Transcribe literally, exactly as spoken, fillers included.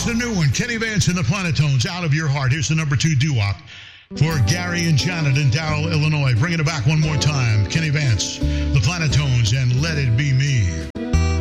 Here's the new one. Kenny Vance and the Planetones, Out of Your Heart. Here's the number two doo-wop for Gary and Janet in Darrell, Illinois. Bringing it back one more time. Kenny Vance, the Planetones, and Let It Be Me.